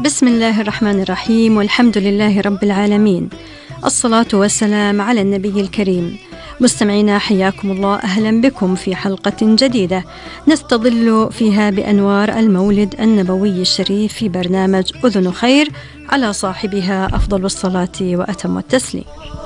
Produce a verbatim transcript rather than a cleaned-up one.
بسم الله الرحمن الرحيم، والحمد لله رب العالمين، الصلاة والسلام على النبي الكريم. مستمعينا حياكم الله، أهلا بكم في حلقة جديدة نستظل فيها بأنوار المولد النبوي الشريف في برنامج أذن خير، على صاحبها أفضل الصلاة وأتم التسليم.